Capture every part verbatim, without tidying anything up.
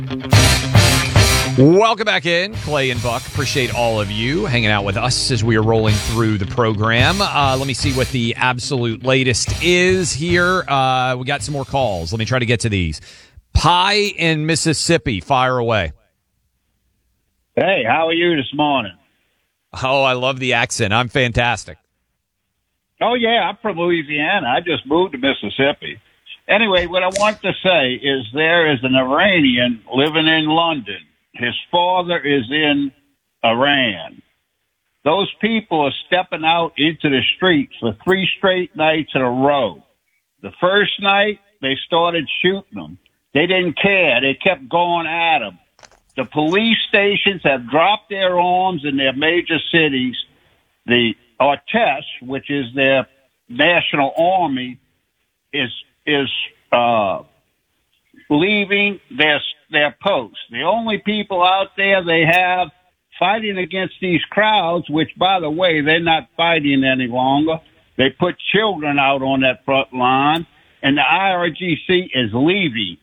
Welcome back in, Clay and Buck. Appreciate all of you hanging out with us as we are rolling through the program. Uh, let me see what the absolute latest is here. Uh, we got some more calls. Let me try to get to these. Pie in Mississippi, fire away. Hey, how are you this morning? Oh, I love the accent. I'm fantastic. Oh, yeah, I'm from Louisiana. I just moved to Mississippi. Anyway, what I want to say is there is an Iranian living in London. His father is in Iran. Those people are stepping out into the streets for three straight nights in a row. The first night, they started shooting them. They didn't care. They kept going at them. The police stations have dropped their arms in their major cities. The Artesh, which is their national army, is is uh, leaving their their posts. The only people out there they have fighting against these crowds, which, by the way, they're not fighting any longer. They put children out on that front line, and the I R G C is leaving.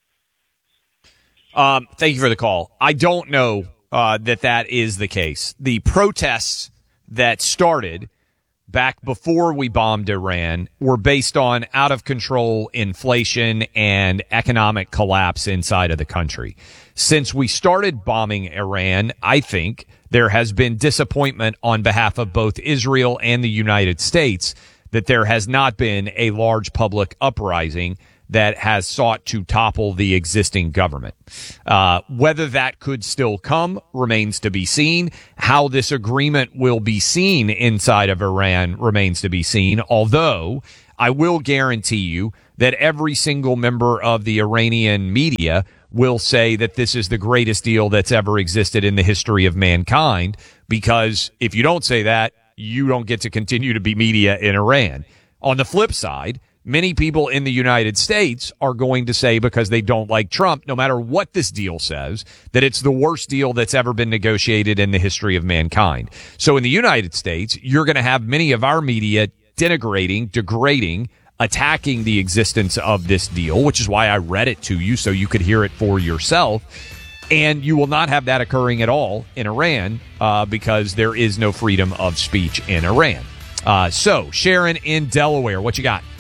Um, thank you for the call. I don't know uh, that that is the case. The protests that started back before we bombed Iran were based on out-of-control inflation and economic collapse inside of the country. Since we started bombing Iran, I think there has been disappointment on behalf of both Israel and the United States that there has not been a large public uprising that has sought to topple the existing government. Uh, whether that could still come remains to be seen. How this agreement will be seen inside of Iran remains to be seen, although I will guarantee you that every single member of the Iranian media will say that this is the greatest deal that's ever existed in the history of mankind, because if you don't say that, you don't get to continue to be media in Iran. On the flip side, many people in the United States are going to say, because they don't like Trump, no matter what this deal says, that it's the worst deal that's ever been negotiated in the history of mankind. So in the United States, you're going to have many of our media denigrating, degrading, attacking the existence of this deal, which is why I read it to you so you could hear it for yourself. And you will not have that occurring at all in Iran uh, because there is no freedom of speech in Iran. Uh, so, Sharon in Delaware, what you got?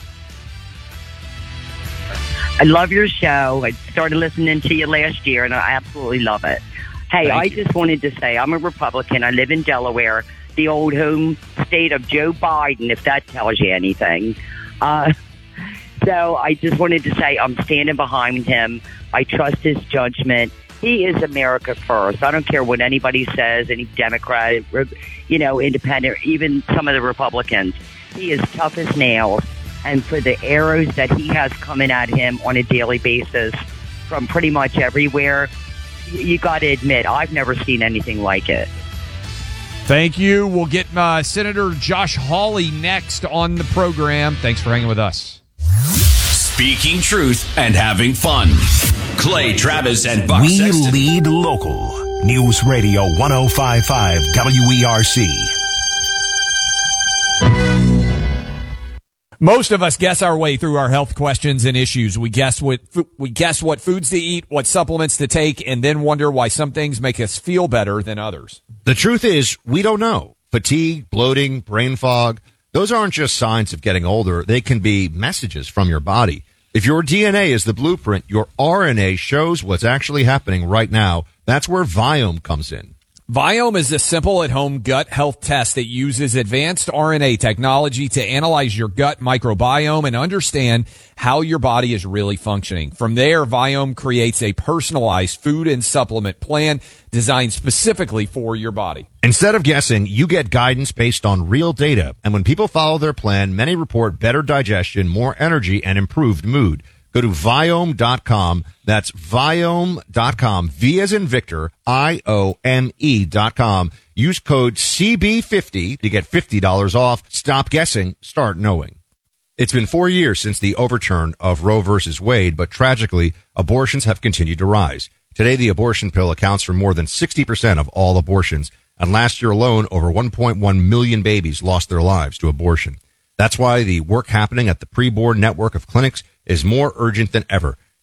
I love your show. I started listening to you last year, and I absolutely love it. Hey, Thank I you. just wanted to say I'm a Republican. I live in Delaware, the old home state of Joe Biden, if that tells you anything. Uh, so I just wanted to say I'm standing behind him. I trust his judgment. He is America first. I don't care what anybody says, any Democrat, you know, independent, even some of the Republicans. He is tough as nails. And for the arrows that he has coming at him on a daily basis from pretty much everywhere, you got to admit, I've never seen anything like it. Thank you. We'll get uh, Senator Josh Hawley next on the program. Thanks for hanging with us. Speaking truth and having fun. Clay Travis and Buck We Sexton. lead local. News Radio one oh five point five W E R C. Most of us guess our way through our health questions and issues. We guess what we guess what foods to eat, what supplements to take, and then wonder why some things make us feel better than others. The truth is, we don't know. Fatigue, bloating, brain fog, those aren't just signs of getting older. They can be messages from your body. If your D N A is the blueprint, your R N A shows what's actually happening right now. That's where Viome comes in. Viome is a simple at-home gut health test that uses advanced R N A technology to analyze your gut microbiome and understand how your body is really functioning. From there, Viome creates a personalized food and supplement plan designed specifically for your body. Instead of guessing, you get guidance based on real data. And when people follow their plan, many report better digestion, more energy, and improved mood. Go to Viome dot com. That's Viome dot com. V as in Victor, I O M E dot com. Use code C B fifty to get fifty dollars off. Stop guessing. Start knowing. It's been four years since the overturn of Roe versus Wade, but tragically, abortions have continued to rise. Today, the abortion pill accounts for more than sixty percent of all abortions. And last year alone, over one point one million babies lost their lives to abortion. That's why the work happening at the Preborn network of clinics is more urgent than ever.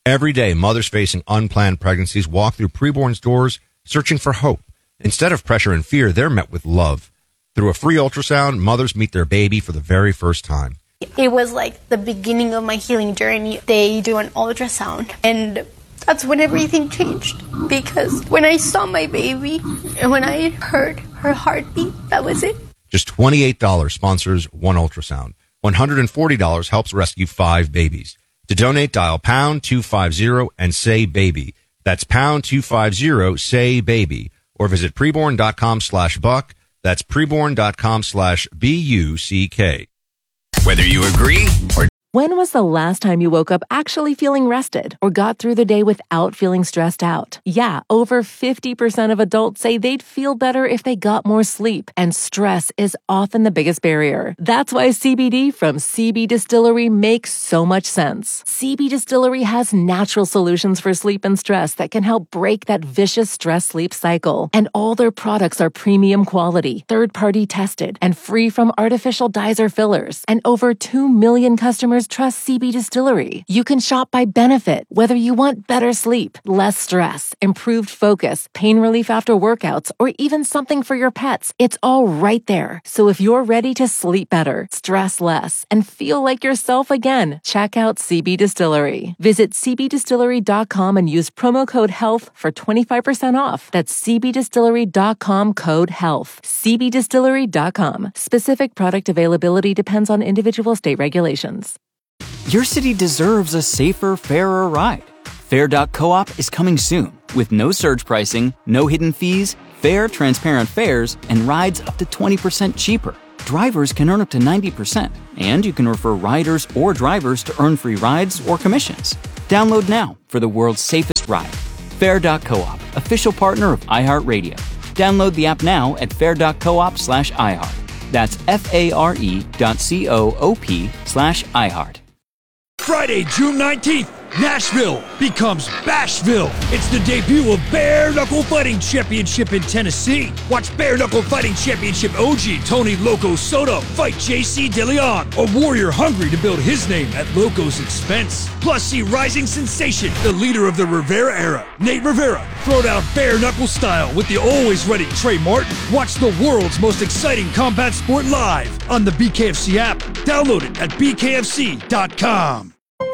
Every day, mothers facing unplanned pregnancies walk through Preborn's doors searching for hope. Instead of pressure and fear, they're met with love. Through a free ultrasound, mothers meet their baby for the very first time. It was like the beginning of my healing journey. They do an ultrasound, and that's when everything changed. Because when I saw my baby and when I heard her heartbeat, that was it. Just twenty-eight dollars sponsors one ultrasound. one hundred forty dollars helps rescue five babies. To donate, dial pound two fifty and say baby. That's pound two fifty, say baby. Or visit preborn.com slash buck. That's preborn.com slash B U C K. Whether you agree or When was the last time you woke up actually feeling rested or got through the day without feeling stressed out? Yeah, over fifty percent of adults say they'd feel better if they got more sleep, and stress is often the biggest barrier. That's why C B D from C B Distillery makes so much sense. C B Distillery has natural solutions for sleep and stress that can help break that vicious stress-sleep cycle. And all their products are premium quality, third-party tested, and free from artificial dyes or fillers. And over two million customers trust C B Distillery. You can shop by benefit, whether you want better sleep, less stress, improved focus, pain relief after workouts, or even something for your pets. It's all right there. So if you're ready to sleep better, stress less, and feel like yourself again, check out C B Distillery. Visit c b distillery dot com and use promo code HEALTH for twenty-five percent off. That's c b distillery dot com code HEALTH. c b distillery dot com. Specific product availability depends on individual state regulations. Your city deserves a safer, fairer ride. Fair dot coop is coming soon with no surge pricing, no hidden fees, fair, transparent fares, and rides up to twenty percent cheaper. Drivers can earn up to ninety percent, and you can refer riders or drivers to earn free rides or commissions. Download now for the world's safest ride. Fair dot coop, official partner of iHeartRadio. Download the app now at fair dot coop slash iHeart. That's F-A-R-E dot C-O-O-P slash iHeart. Friday, June nineteenth, Nashville becomes Bashville. It's the debut of Bare Knuckle Fighting Championship in Tennessee. Watch Bare Knuckle Fighting Championship O G Tony Loco Soto fight J C DeLeon, a warrior hungry to build his name at Loco's expense. Plus, see rising sensation, the leader of the Rivera era, Nate Rivera, throw down bare knuckle style with the always ready Trey Martin. Watch the world's most exciting combat sport live on the B K F C app. Download it at b k f c dot com.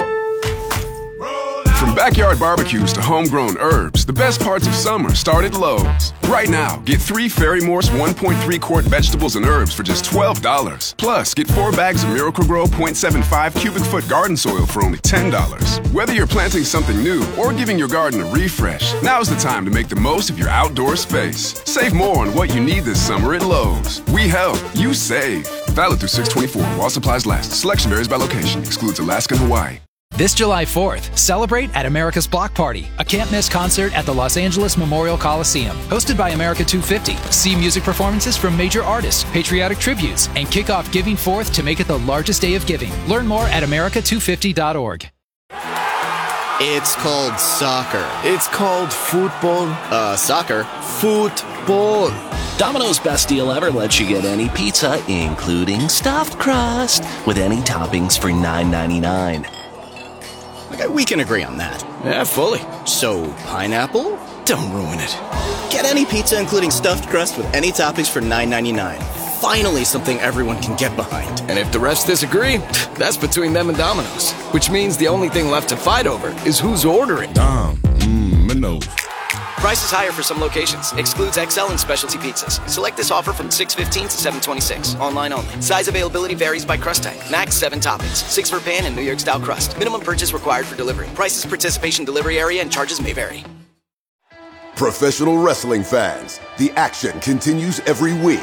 From backyard barbecues to homegrown herbs, the best parts of summer start at Lowe's. Right now, get three Ferry-Morse one point three quart vegetables and herbs for just twelve dollars. Plus, get four bags of Miracle-Gro zero point seven five cubic foot garden soil for only ten dollars. Whether you're planting something new or giving your garden a refresh, now's the time to make the most of your outdoor space. Save more on what you need this summer at Lowe's. We help, you save. Valid through six twenty-four while supplies last. Selection varies by location. Excludes Alaska and Hawaii. This July fourth, celebrate at America's Block Party, a can't-miss concert at the Los Angeles Memorial Coliseum. Hosted by America two fifty. See music performances from major artists, patriotic tributes, and kick off Giving Fourth to make it the largest day of giving. Learn more at america two fifty dot org. It's called soccer. It's called football. Uh, soccer. Football. Domino's Best Deal Ever lets you get any pizza, including stuffed crust, with any toppings for nine ninety-nine. Okay, we can agree on that. Yeah, fully. So, pineapple? Don't ruin it. Get any pizza including stuffed crust with any toppings for nine ninety-nine. Finally something everyone can get behind. And if the rest disagree, that's between them and Domino's. Which means the only thing left to fight over is who's ordering. Dom, mmm, Minos. Price is higher for some locations. Excludes X L and specialty pizzas. Select this offer from six fifteen to seven twenty-six. Online only. Size availability varies by crust type. Max seven toppings. Six for pan and New York style crust. Minimum purchase required for delivery. Prices, participation, delivery area, and charges may vary. Professional wrestling fans, the action continues every week.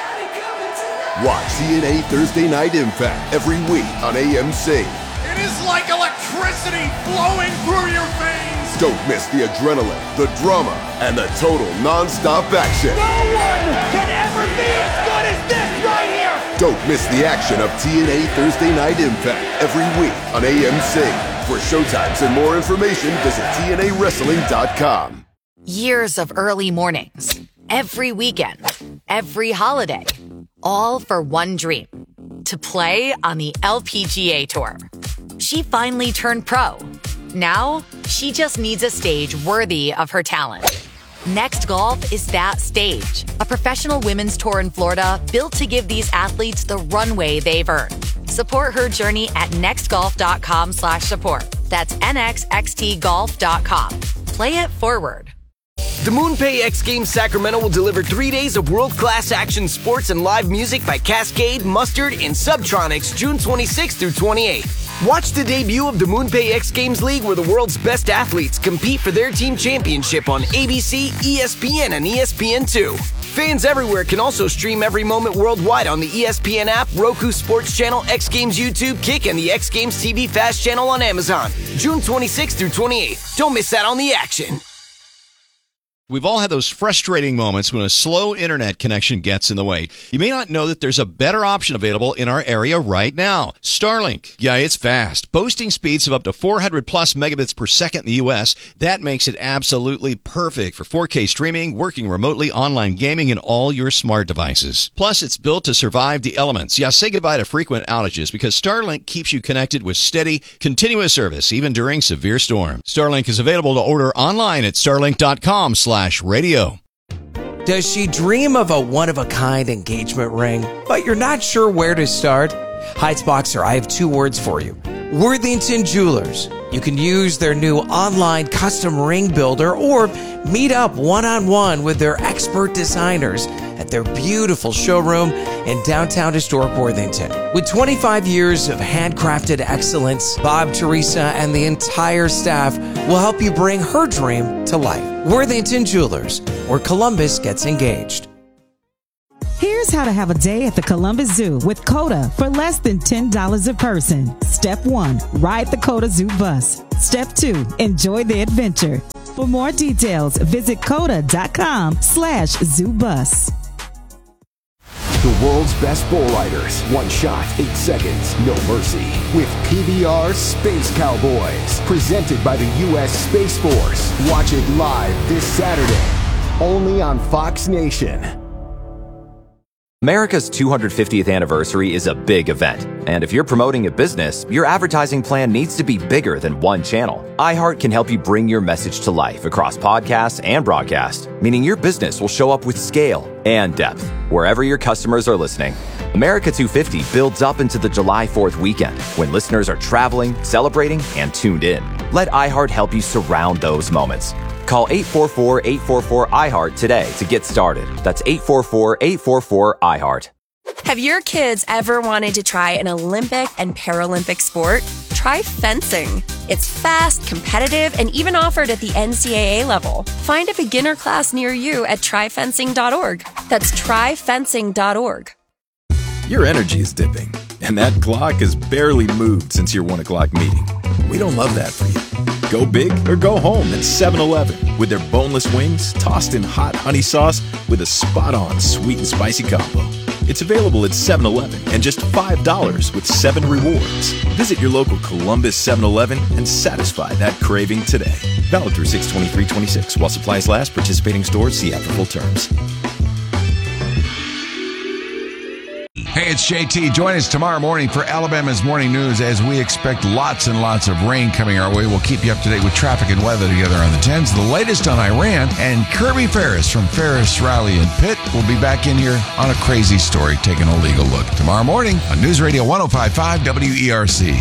Watch T N A Thursday Night Impact every week on A M C. It is like electricity flowing through your veins. Don't miss the adrenaline, the drama, and the total non-stop action. No one can ever be as good as this right here. Don't miss the action of T N A Thursday Night Impact every week on A M C. For showtimes and more information, visit T N A wrestling dot com. Years of early mornings, every weekend, every holiday, all for one dream, to play on the L P G A Tour. She finally turned pro, Now, she just needs a stage worthy of her talent. Next Golf is that stage. A professional women's tour in Florida built to give these athletes the runway they've earned. Support her journey at nextgolf.com slash support. That's nxxtgolf dot com. Play it forward. The MoonPay X Games Sacramento will deliver three days of world-class action sports and live music by Cascade, Mustard, and Subtronics June twenty-sixth through twenty-eighth. Watch the debut of the MoonPay X Games League, where the world's best athletes compete for their team championship on A B C, E S P N, and E S P N two. Fans everywhere can also stream every moment worldwide on the E S P N app, Roku Sports Channel, X Games YouTube, Kick, and the X Games T V Fast Channel on Amazon. June twenty-sixth through twenty-eighth. Don't miss out on the action. We've all had those frustrating moments when a slow internet connection gets in the way. You may not know that there's a better option available in our area right now. Starlink. Yeah, it's fast. Boasting speeds of up to four hundred plus megabits per second in the U S. That makes it absolutely perfect for four K streaming, working remotely, online gaming, and all your smart devices. Plus, it's built to survive the elements. Yeah, say goodbye to frequent outages because Starlink keeps you connected with steady, continuous service, even during severe storms. Starlink is available to order online at starlink.com slash radio. Does she dream of a one-of-a-kind engagement ring, but you're not sure where to start? Heights Boxer, I have two words for you. Worthington Jewelers. You can use their new online custom ring builder or meet up one-on-one with their expert designers at their beautiful showroom in downtown historic Worthington. With twenty-five years of handcrafted excellence, Bob, Teresa, and the entire staff will help you bring her dream to life. Worthington Jewelers, where Columbus gets engaged. Here's how to have a day at the Columbus Zoo with COTA for less than ten dollars a person. Step one, ride the COTA Zoo bus. Step two, enjoy the adventure. For more details, visit COTA.com slash zoo bus. The world's best bull riders. One shot, eight seconds, no mercy. With P B R Space Cowboys. Presented by the U S Space Force. Watch it live this Saturday. Only on Fox Nation. America's two hundred fiftieth anniversary is a big event, and if you're promoting a business, your advertising plan needs to be bigger than one channel. iHeart can help you bring your message to life across podcasts and broadcast, meaning your business will show up with scale and depth wherever your customers are listening. America two fifty builds up into the July fourth weekend when listeners are traveling, celebrating, and tuned in. Let iHeart help you surround those moments. Call eight four four, eight four four, I heart today to get started. That's eight four four, eight four four, I heart. Have your kids ever wanted to try an Olympic and Paralympic sport? Try fencing. It's fast, competitive, and even offered at the N C double A level. Find a beginner class near you at try fencing dot org. That's try fencing dot org. Your energy is dipping, and that clock has barely moved since your one o'clock meeting. We don't love that for you. Go big or go home at seven eleven with their boneless wings tossed in hot honey sauce with a spot-on sweet and spicy combo. It's available at seven eleven and just five dollars with seven rewards. Visit your local Columbus seven eleven and satisfy that craving today. Valid through six twenty-three twenty-six. While supplies last, participating stores see app for full terms. Hey, it's J T. Join us tomorrow morning for Alabama's Morning News as we expect lots and lots of rain coming our way. We'll keep you up to date with traffic and weather together on the tens. The latest on Iran, and Kirby Ferris from Ferris, Riley, and Pitt will be back in here on a crazy story, taking a legal look tomorrow morning on News Radio one oh five point five W E R C.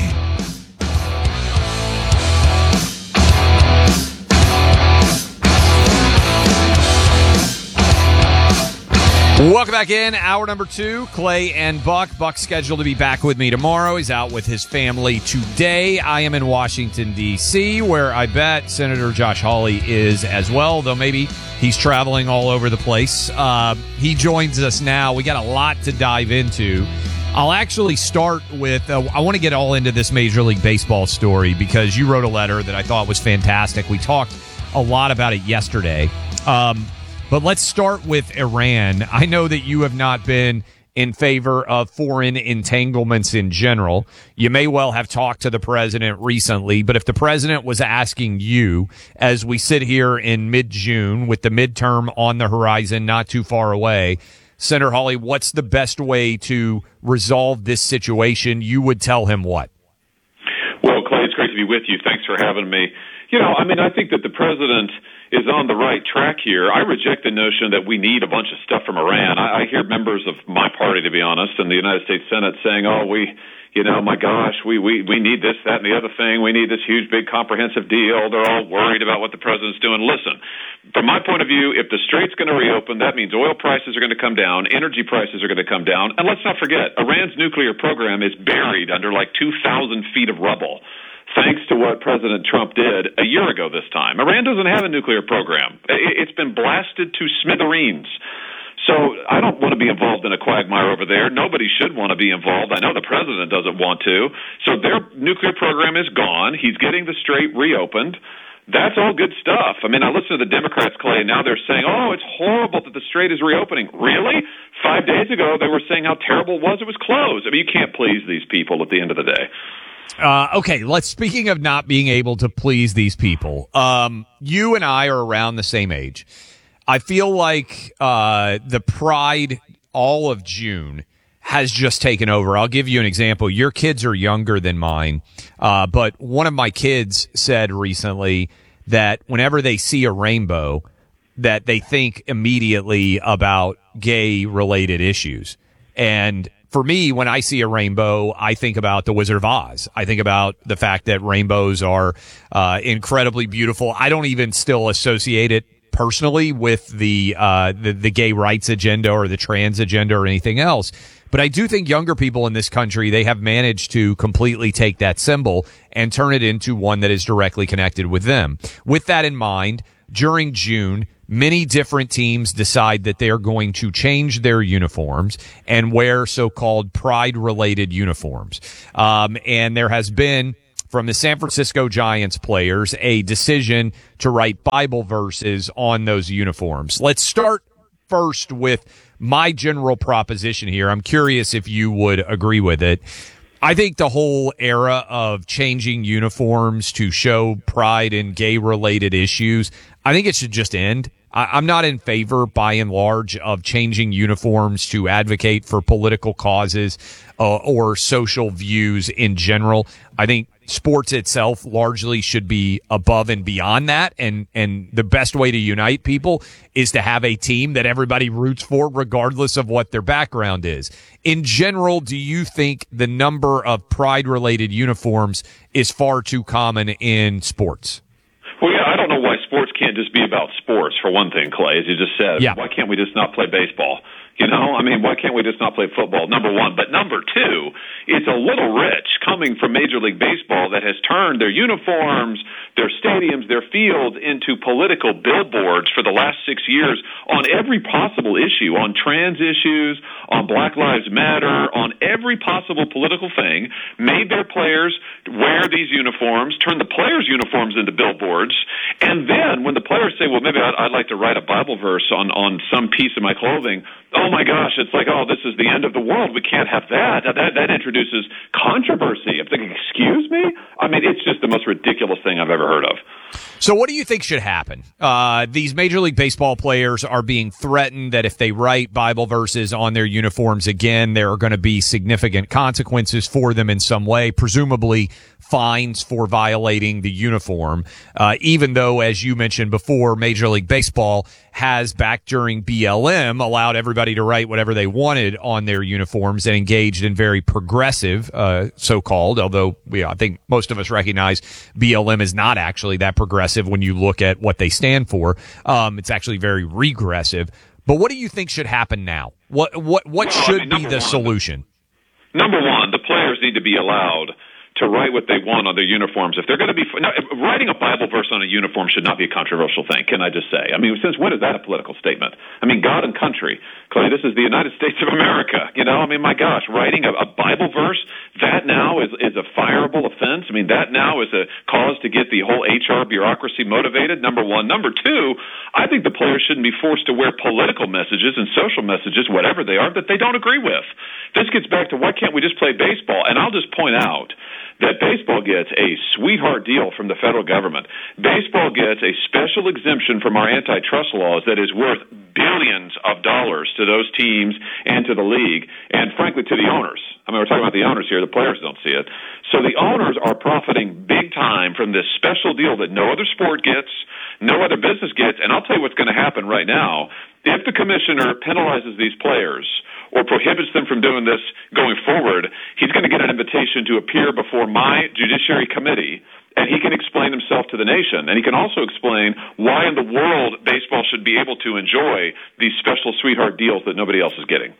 Welcome back in. Hour number two, Clay and Buck. Buck's scheduled to be back with me tomorrow. He's out with his family today. I am in Washington, D C, where I bet Senator Josh Hawley is as well, though maybe he's traveling all over the place. Uh, he joins us now. We got a lot to dive into. I'll actually start with, uh, I want to get all into this Major League Baseball story because you wrote a letter that I thought was fantastic. We talked a lot about it yesterday. Um But let's start with Iran. I know that you have not been in favor of foreign entanglements in general. You may well have talked to the president recently, but if the president was asking you, as we sit here in mid-June with the midterm on the horizon not too far away, Senator Hawley, what's the best way to resolve this situation? You would tell him what? Well, Clay, it's great to be with you. Thanks for having me. You know, I mean, I think that the president is on the right track here. I reject the notion that we need a bunch of stuff from Iran. I, I hear members of my party, to be honest, in the United States Senate saying, oh, we, you know, my gosh, we, we, we need this, that, and the other thing. We need this huge, big, comprehensive deal. They're all worried about what the president's doing. Listen, from my point of view, if the strait's going to reopen, that means oil prices are going to come down, energy prices are going to come down. And let's not forget, Iran's nuclear program is buried under like two thousand feet of rubble, thanks to what President Trump did a year ago this time. Iran doesn't have a nuclear program. It's been blasted to smithereens. So I don't want to be involved in a quagmire over there. Nobody should want to be involved. I know the president doesn't want to. So their nuclear program is gone. He's getting the Strait reopened. That's all good stuff. I mean, I listen to the Democrats, Clay, and now they're saying, oh, it's horrible that the Strait is reopening. Really? Five days ago, they were saying how terrible it was. It was closed. I mean, you can't please these people at the end of the day. Uh, okay, let's. Speaking of not being able to please these people, um, you and I are around the same age. I feel like uh, the Pride all of June has just taken over. I'll give you an example. Your kids are younger than mine, uh, but one of my kids said recently that whenever they see a rainbow, that they think immediately about gay-related issues. And for me, when I see a rainbow, I think about the Wizard of Oz. I think about the fact that rainbows are uh, incredibly beautiful. I don't even still associate it personally with the, uh, the the gay rights agenda or the trans agenda or anything else. But I do think younger people in this country, they have managed to completely take that symbol and turn it into one that is directly connected with them. With that in mind, during June, many different teams decide that they're going to change their uniforms and wear so-called pride-related uniforms. Um, and there has been, from the San Francisco Giants players, a decision to write Bible verses on those uniforms. Let's start first with my general proposition here. I'm curious if you would agree with it. I think the whole era of changing uniforms to show pride in gay-related issues, I think it should just end. I'm not in favor, by and large, of changing uniforms to advocate for political causes uh, or social views in general. I think sports itself largely should be above and beyond that, and and the best way to unite people is to have a team that everybody roots for regardless of what their background is. In general, do you think the number of pride-related uniforms is far too common in sports? Well, yeah, I don't know why sports can't just be about sports, for one thing, Clay, as you just said. Yeah. Why can't we just not play baseball? You know, I mean, why can't we just not play football? Number one. But number two, it's a little rich coming from Major League Baseball that has turned their uniforms, their stadiums, their fields into political billboards for the last six years on every possible issue, on trans issues, on Black Lives Matter, on every possible political thing, made their players wear these uniforms, turn the players' uniforms into billboards, and then when the players say, well, maybe I'd, I'd like to write a Bible verse on, on some piece of my clothing, oh my gosh, it's like, oh, this is the end of the world. We can't have that. That, that introduces controversy. I'm thinking, excuse me? I mean, it's just the most ridiculous thing I've ever heard of. So what do you think should happen? Uh, these Major League Baseball players are being threatened that if they write Bible verses on their uniforms again, there are going to be significant consequences for them in some way, presumably fines for violating the uniform, uh, even though, as you mentioned before, Major League Baseball has, back during B L M, allowed everybody to write whatever they wanted on their uniforms and engaged in very progressive, uh, so-called, although we, I think most of us recognize B L M is not actually that progressive when you look at what they stand for. Um, it's actually very regressive. But what do you think should happen now? What what what well, should I mean, be the one, solution? Number one, the players need to be allowed to write what they want on their uniforms. If they're going to be now, writing a Bible verse on a uniform should not be a controversial thing. Can I just say? I mean, since when is that a political statement? I mean, God and country, Clay. This is the United States of America. You know, I mean, my gosh, writing a, a Bible verse, that now is is a fireable offense. I mean, that now is a cause to get the whole H R bureaucracy motivated. Number one. Number two, I think the players shouldn't be forced to wear political messages and social messages, whatever they are, that they don't agree with. This gets back to why can't we just play baseball? And I'll just point out that baseball gets a sweetheart deal from the federal government. Baseball gets a special exemption from our antitrust laws that is worth billions of dollars to those teams and to the league, and frankly to the owners. I mean, we're talking about the owners here. The players don't see it. So the owners are profiting big time from this special deal that no other sport gets, no other business gets. And I'll tell you what's going to happen right now. If the commissioner penalizes these players or prohibits them from doing this going forward, he's going to get an invitation to appear before my judiciary committee, and he can explain himself to the nation. And he can also explain why in the world baseball should be able to enjoy these special sweetheart deals that nobody else is getting.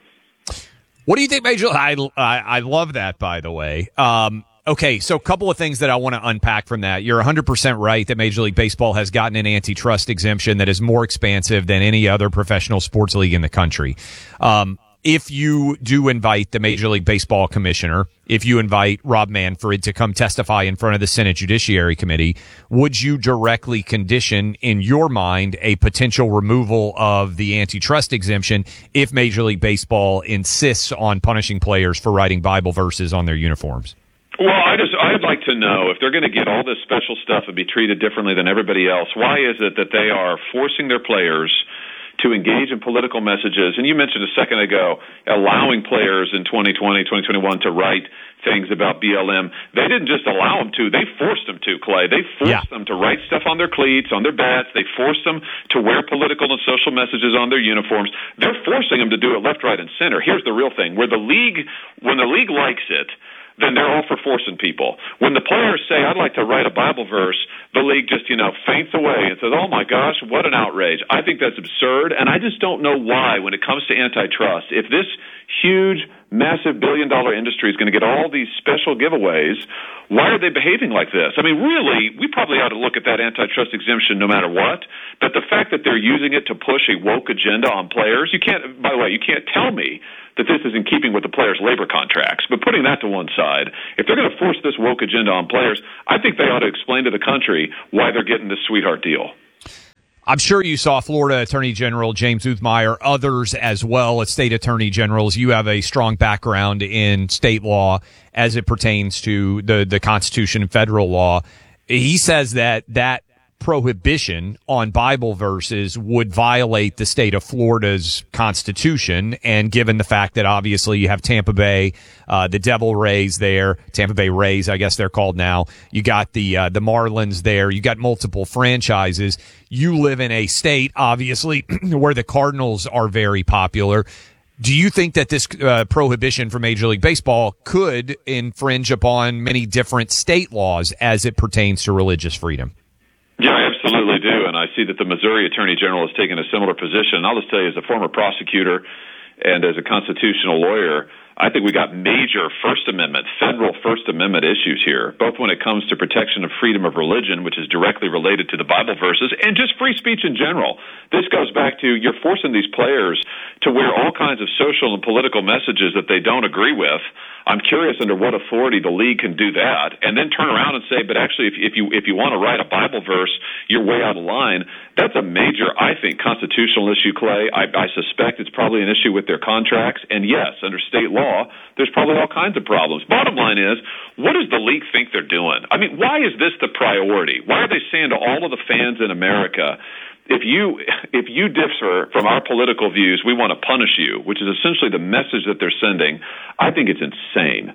What do you think, Major? I, I, I love that, by the way. Um, okay, so a couple of things that I want to unpack from that. You're one hundred percent right that Major League Baseball has gotten an antitrust exemption that is more expansive than any other professional sports league in the country. Um, if you do invite the Major League Baseball commissioner, if you invite Rob Manfred to come testify in front of the Senate Judiciary Committee, would you directly condition, in your mind, a potential removal of the antitrust exemption if Major League Baseball insists on punishing players for writing Bible verses on their uniforms? Well, I just, I'd like to know if they're going to get all this special stuff and be treated differently than everybody else, why is it that they are forcing their players to engage in political messages? And you mentioned a second ago allowing players in twenty twenty, twenty twenty-one to write things about B L M. They didn't just allow them to. They forced them to, Clay. They forced yeah. them to write stuff on their cleats, on their bats. They forced them to wear political and social messages on their uniforms. They're forcing them to do it left, right, and center. Here's the real thing. Where the league, when the league likes it, then they're all for forcing people. When the players say, I'd like to write a Bible verse, the league just, you know, faints away and says, oh, my gosh, what an outrage. I think that's absurd, and I just don't know why, when it comes to antitrust, if this huge, massive billion-dollar industry is going to get all these special giveaways, why are they behaving like this? I mean, really, we probably ought to look at that antitrust exemption no matter what, but the fact that they're using it to push a woke agenda on players, you can't, by the way, you can't tell me that this is in keeping with the players' labor contracts. But putting that to one side, if they're going to force this woke agenda on players, I think they ought to explain to the country why they're getting this sweetheart deal. I'm sure you saw Florida Attorney General James Uthmeyer, others as well as state attorney generals. You have a strong background in state law as it pertains to the, the Constitution and federal law. He says that that prohibition on Bible verses would violate the state of Florida's Constitution. And given the fact that obviously you have Tampa Bay, uh, the Devil Rays there, Tampa Bay Rays, I guess they're called now. You got the, uh, the Marlins there. You got multiple franchises. You live in a state, obviously, where the Cardinals are very popular. Do you think that this uh, prohibition for Major League Baseball could infringe upon many different state laws as it pertains to religious freedom? Yeah, I absolutely do, and I see that the Missouri Attorney General has taken a similar position. I'll just tell you, as a former prosecutor and as a constitutional lawyer, I think we got major First Amendment, federal First Amendment issues here, both when it comes to protection of freedom of religion, which is directly related to the Bible verses, and just free speech in general. This goes back to you're forcing these players to wear all kinds of social and political messages that they don't agree with. I'm curious under what authority the league can do that, and then turn around and say, but actually, if, if you if you want to write a Bible verse, you're way out of line. That's a major, I think, constitutional issue, Clay. I, I suspect it's probably an issue with their contracts, and yes, under state law, there's probably all kinds of problems. Bottom line is, what does the league think they're doing? I mean, why is this the priority? Why are they saying to all of the fans in America, if you if you differ from our political views, we want to punish you, which is essentially the message that they're sending? I think it's insane.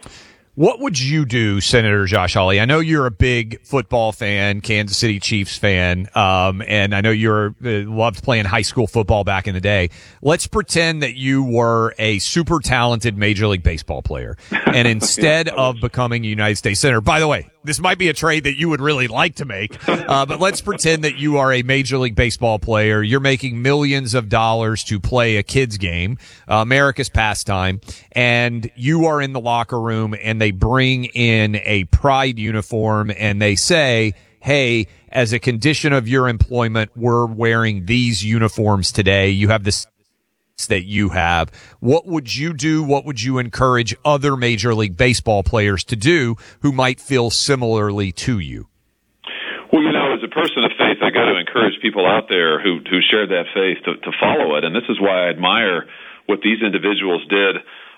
What would you do, Senator Josh Hawley? I know you're a big football fan, Kansas City Chiefs fan, um, and I know you're uh, loved playing high school football back in the day. Let's pretend that you were a super talented Major League Baseball player, and instead of becoming a United States Senator, by the way, this might be a trade that you would really like to make, uh, but let's pretend that you are a Major League Baseball player. You're making millions of dollars to play a kid's game, uh, America's pastime, and you are in the locker room and they bring in a pride uniform and they say, hey, as a condition of your employment, we're wearing these uniforms today. You have this that you have. What would you do? What would you encourage other Major League Baseball players to do who might feel similarly to you? Well, you know, as a person of faith, I got to encourage people out there who who share that faith to, to follow it. And this is why I admire what these individuals did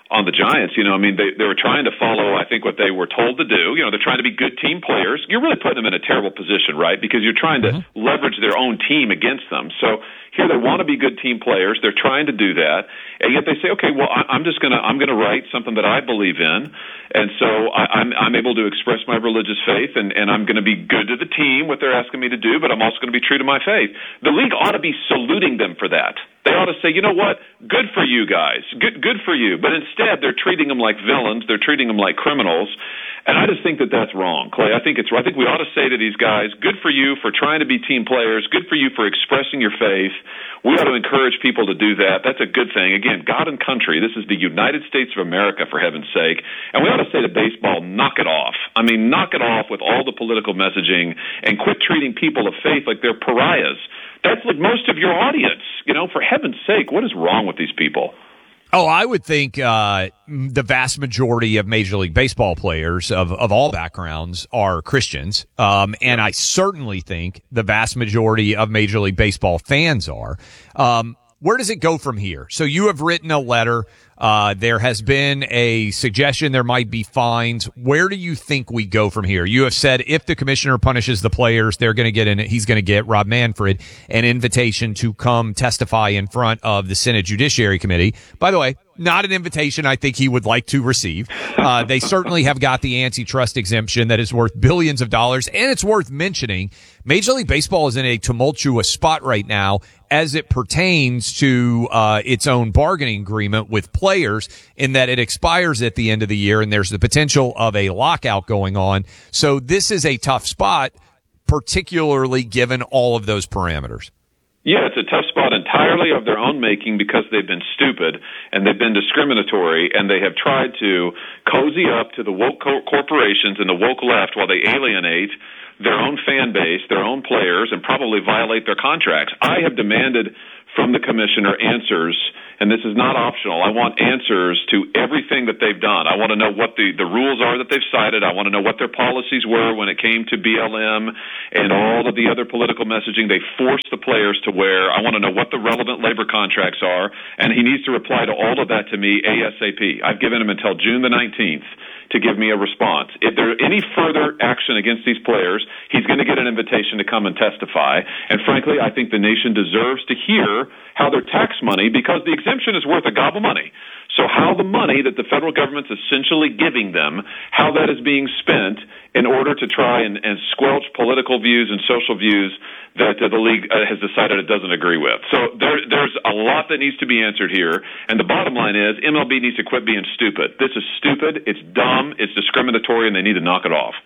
on the Giants. You know, I mean, they, they were trying to follow, I think, what they were told to do. You know, they're trying to be good team players. You're really putting them in a terrible position, right? Because you're trying to mm-hmm. leverage their own team against them. So here they want to be good team players. They're trying to do that. And yet they say, okay, well, I, I'm just going to, I'm going to write something that I believe in. And so I, I'm, I'm able to express my religious faith, and, and I'm going to be good to the team, what they're asking me to do, but I'm also going to be true to my faith. The league ought to be saluting them for that. They ought to say, you know what, good for you guys, good, good for you. But instead, they're treating them like villains. They're treating them like criminals. And I just think that that's wrong, Clay. I think it's. I think we ought to say to these guys, good for you for trying to be team players. Good for you for expressing your faith. We ought to encourage people to do that. That's a good thing. Again, God and country. This is the United States of America, for heaven's sake. And we ought to say to baseball, knock it off. I mean, knock it off with all the political messaging and quit treating people of faith like they're pariahs. That's like most of your audience. You know, for heaven's sake, what is wrong with these people? Oh, I would think uh, the vast majority of Major League Baseball players of, of all backgrounds are Christians. Um, and I certainly think the vast majority of Major League Baseball fans are. Um, where does it go from here? So you have written a letter. Uh, there has been a suggestion there might be fines. Where do you think we go from here? You have said if the commissioner punishes the players, they're going to get in. He's going to get Rob Manfred an invitation to come testify in front of the Senate Judiciary Committee. By the way, not an invitation I think he would like to receive. Uh, they certainly have got the antitrust exemption that is worth billions of dollars. And it's worth mentioning, Major League Baseball is in a tumultuous spot right now as it pertains to uh, its own bargaining agreement with players, in that it expires at the end of the year and there's the potential of a lockout going on. So this is a tough spot, particularly given all of those parameters. Yeah, it's a tough spot entirely of their own making because they've been stupid and they've been discriminatory and they have tried to cozy up to the woke co- corporations and the woke left while they alienate their own fan base, their own players, and probably violate their contracts. I have demanded from the commissioner answers, and this is not optional. I want answers to everything that they've done. I want to know what the, the rules are that they've cited. I want to know what their policies were when it came to B L M and all of the other political messaging they forced the players to wear. I want to know what the relevant labor contracts are, and he needs to reply to all of that to me ASAP. I've given him until June the nineteenth to give me a response. If there any further action against these players, he's going to get an invitation to come and testify. And frankly, I think the nation deserves to hear how their tax money, because the exemption is worth a gobble of money. So how the money that the federal government's essentially giving them, how that is being spent in order to try and, and squelch political views and social views that uh, the league uh, has decided it doesn't agree with. So there, there's a lot that needs to be answered here. And the bottom line is M L B needs to quit being stupid. This is stupid. It's dumb. It's discriminatory, and they need to knock it off.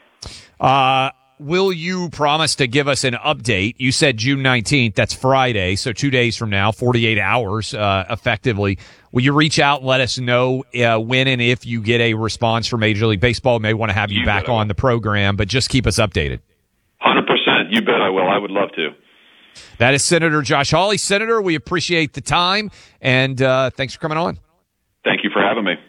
Uh, will you promise to give us an update? You said June nineteenth. That's Friday. So two days from now, forty-eight hours, uh, effectively. Will you reach out and let us know uh, when and if you get a response from Major League Baseball? May want to have you, you back on the program, but just keep us updated. one hundred percent. You bet I will. I would love to. That is Senator Josh Hawley. Senator, we appreciate the time, and uh, thanks for coming on. Thank you for having me.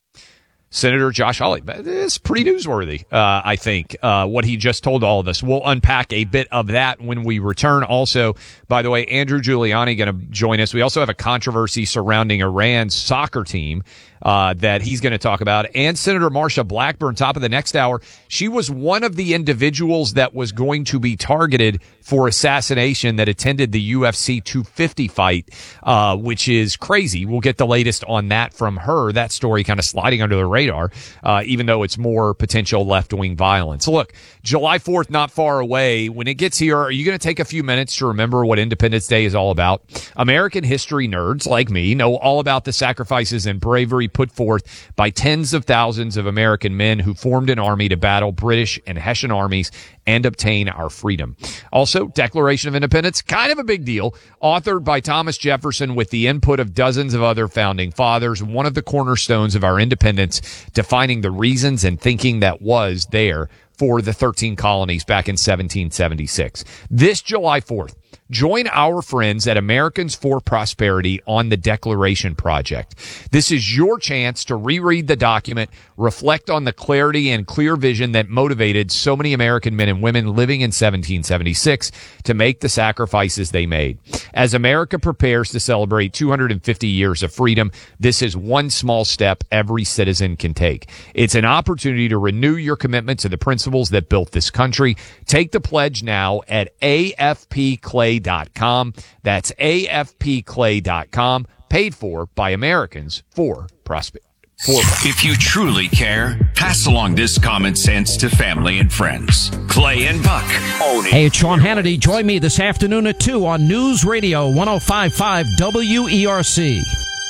Senator Josh Hawley. It's pretty newsworthy, uh, I think, uh, what he just told all of us. We'll unpack a bit of that when we return. Also, by the way, Andrew Giuliani going to join us. We also have a controversy surrounding Iran's soccer team uh, that he's going to talk about. And Senator Marsha Blackburn, top of the next hour. She was one of the individuals that was going to be targeted for assassination that attended the U F C two fifty fight, uh, which is crazy. We'll get the latest on that from her. That story kind of sliding under the radar, uh, even though it's more potential left-wing violence. Look, July fourth, not far away. When it gets here, are you going to take a few minutes to remember what Independence Day is all about? American history nerds like me know all about the sacrifices and bravery put forth by tens of thousands of American men who formed an army to battle British and Hessian armies and obtain our freedom. Also, Declaration of Independence, kind of a big deal, authored by Thomas Jefferson with the input of dozens of other founding fathers, one of the cornerstones of our independence, defining the reasons and thinking that was there for the thirteen colonies back in seventeen seventy-six. This July fourth, join our friends at Americans for Prosperity on the Declaration Project. This is your chance to reread the document, reflect on the clarity and clear vision that motivated so many American men and women living in seventeen seventy-six to make the sacrifices they made. As America prepares to celebrate two hundred fifty years of freedom, this is one small step every citizen can take. It's an opportunity to renew your commitment to the principles that built this country. Take the pledge now at A F P clay dot com. That's A F P clay dot com, paid for by Americans for Prosperity. If you truly care, pass along this common sense to family and friends. Clay and Buck. Hey, it's Sean Hannity. Join me this afternoon at two on News Radio one oh five point five W E R C.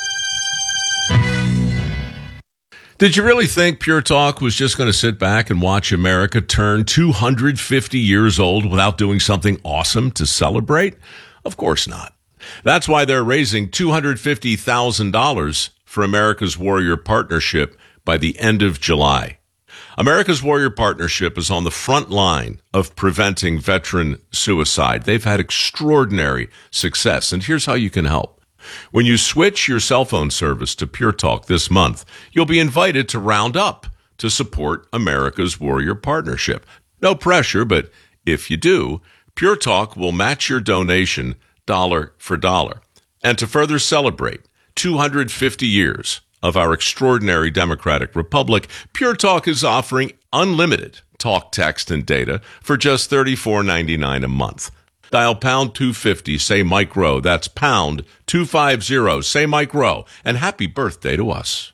Did you really think Pure Talk was just going to sit back and watch America turn two hundred fifty years old without doing something awesome to celebrate? Of course not. That's why they're raising two hundred fifty thousand dollars for America's Warrior Partnership by the end of July. America's Warrior Partnership is on the front line of preventing veteran suicide. They've had extraordinary success, and here's how you can help. When you switch your cell phone service to Pure Talk this month, you'll be invited to round up to support America's Warrior Partnership. No pressure, but if you do, Pure Talk will match your donation dollar for dollar. And to further celebrate two hundred fifty years of our extraordinary democratic republic, Pure Talk is offering unlimited talk, text, and data for just thirty-four ninety-nine a month. Dial pound two fifty, say Mike Rowe. That's pound two fifty, say Mike Rowe. And happy birthday to us.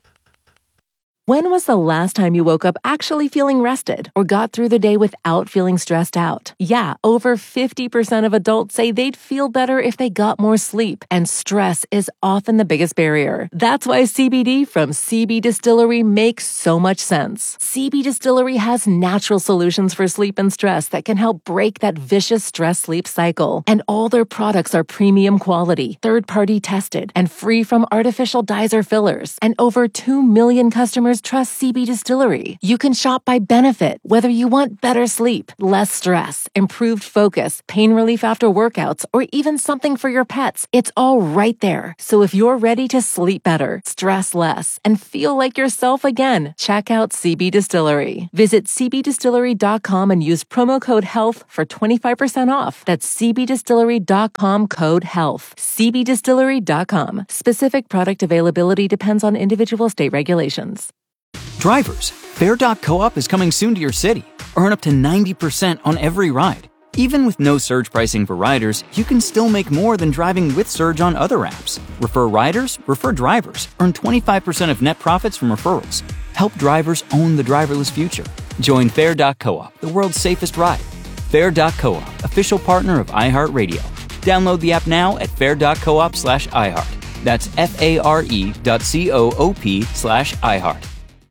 When was the last time you woke up actually feeling rested or got through the day without feeling stressed out? Yeah, over fifty percent of adults say they'd feel better if they got more sleep, and stress is often the biggest barrier. That's why C B D from C B Distillery makes so much sense. C B Distillery has natural solutions for sleep and stress that can help break that vicious stress-sleep cycle. And all their products are premium quality, third-party tested, and free from artificial dyes or fillers. And over two million customers trust C B Distillery. You can shop by benefit, whether you want better sleep, less stress, improved focus, pain relief after workouts, or even something for your pets. It's all right there. So if you're ready to sleep better, stress less, and feel like yourself again, check out C B Distillery. Visit C B distillery dot com and use promo code HEALTH for twenty-five percent off. That's C B distillery dot com code HEALTH. C B distillery dot com. Specific product availability depends on individual state regulations. Drivers, Fare dot coop is coming soon to your city. Earn up to ninety percent on every ride. Even with no surge pricing for riders, you can still make more than driving with Surge on other apps. Refer riders, refer drivers. Earn twenty-five percent of net profits from referrals. Help drivers own the driverless future. Join Fare dot coop, the world's safest ride. Fare dot coop, official partner of iHeartRadio. Download the app now at fare dot coop slash iHeart. That's F-A-R-E dot C-O-O-P slash iHeart.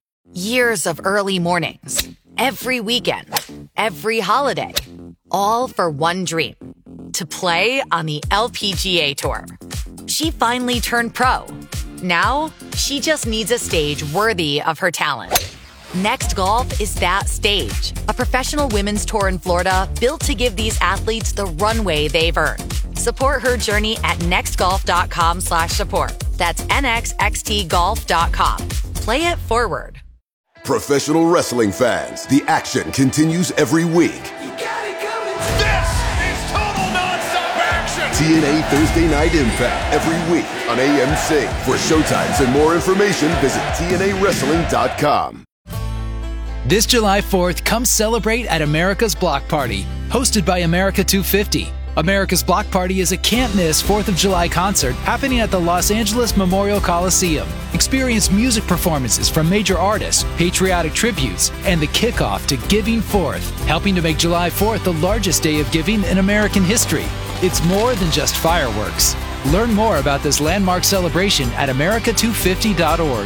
Years of early mornings, every weekend, every holiday, all for one dream, to play on the L P G A Tour. She finally turned pro. Now, she just needs a stage worthy of her talent. Next Golf is that stage, a professional women's tour in Florida built to give these athletes the runway they've earned. Support her journey at nextgolf.com slash support. That's N X X T golf dot com. Play it forward. Professional wrestling fans, the action continues every week. This is total nonstop action! T N A Thursday Night Impact every week on A M C. For showtimes and more information, visit T N A wrestling dot com. This July fourth, come celebrate at America's Block Party, hosted by America two fifty. America's Block Party is a can't-miss fourth of July concert happening at the Los Angeles Memorial Coliseum. Experience music performances from major artists, patriotic tributes, and the kickoff to Giving Fourth, helping to make July fourth the largest day of giving in American history. It's more than just fireworks. Learn more about this landmark celebration at America two fifty dot org.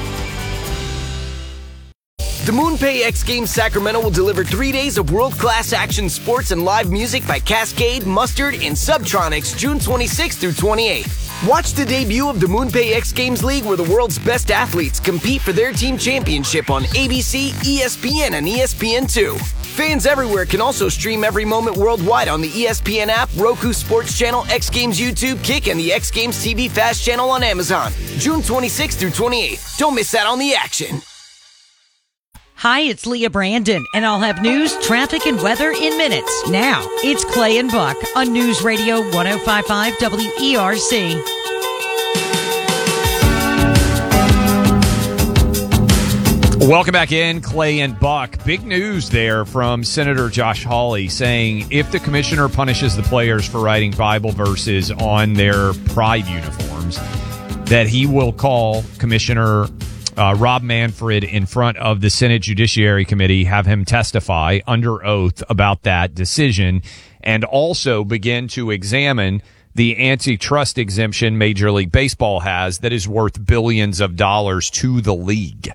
The MoonPay X Games Sacramento will deliver three days of world-class action sports and live music by Cascade, Mustard, and Subtronics June twenty-sixth through twenty-eighth. Watch the debut of the MoonPay X Games League, where the world's best athletes compete for their team championship on A B C, E S P N, and E S P N two. Fans everywhere can also stream every moment worldwide on the E S P N app, Roku Sports Channel, X Games YouTube, Kick, and the X Games T V Fast channel on Amazon. June twenty-sixth through twenty-eighth. Don't miss out on the action. Hi, it's Leah Brandon, and I'll have news, traffic, and weather in minutes. Now, it's Clay and Buck on News Radio one oh five point five W E R C. Welcome back in, Clay and Buck. Big news there from Senator Josh Hawley saying if the commissioner punishes the players for writing Bible verses on their Pride uniforms, that he will call Commissioner uh, Rob Manfred in front of the Senate Judiciary Committee, have him testify under oath about that decision, and also begin to examine the antitrust exemption Major League Baseball has that is worth billions of dollars to the league.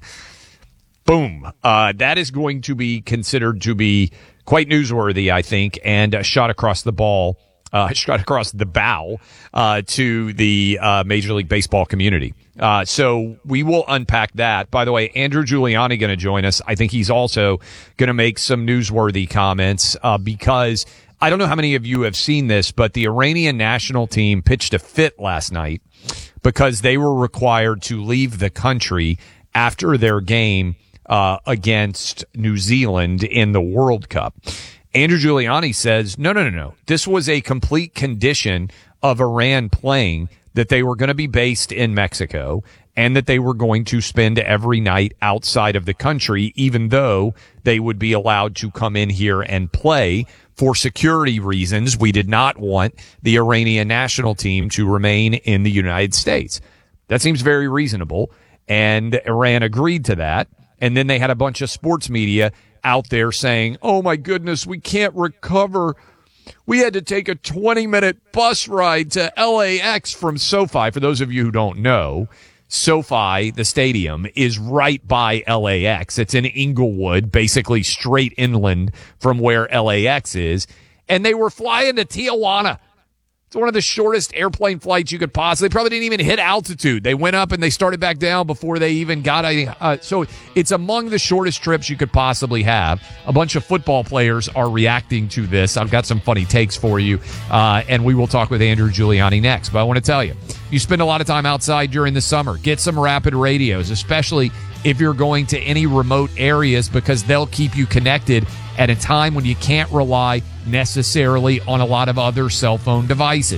Boom. Uh, that is going to be considered to be quite newsworthy, I think, and a shot across the ball, uh, shot across the bow, uh, to the, uh, Major League Baseball community. Uh, so we will unpack that. By the way, Andrew Giuliani going to join us. I think he's also going to make some newsworthy comments, uh, because I don't know how many of you have seen this, but the Iranian national team pitched a fit last night because they were required to leave the country after their game Uh, against New Zealand in the World Cup. Andrew Giuliani says, no, no, no, no. This was a complete condition of Iran playing, that they were going to be based in Mexico and that they were going to spend every night outside of the country, even though they would be allowed to come in here and play. For security reasons, we did not want the Iranian national team to remain in the United States. That seems very reasonable, and Iran agreed to that. And then they had a bunch of sports media out there saying, oh, my goodness, we can't recover. We had to take a twenty-minute bus ride to L A X from SoFi. For those of you who don't know, SoFi, the stadium, is right by L A X. It's in Inglewood, basically straight inland from where L A X is. And they were flying to Tijuana. It's one of the shortest airplane flights you could possibly. They probably didn't even hit altitude. They went up and they started back down before they even got a. Uh, so it's among the shortest trips you could possibly have. A bunch of football players are reacting to this. I've got some funny takes for you, uh, and we will talk with Andrew Giuliani next. But I want to tell you, you spend a lot of time outside during the summer. Get some Rapid radios, especially if you're going to any remote areas, because they'll keep you connected at a time when you can't rely necessarily on a lot of other cell phone devices.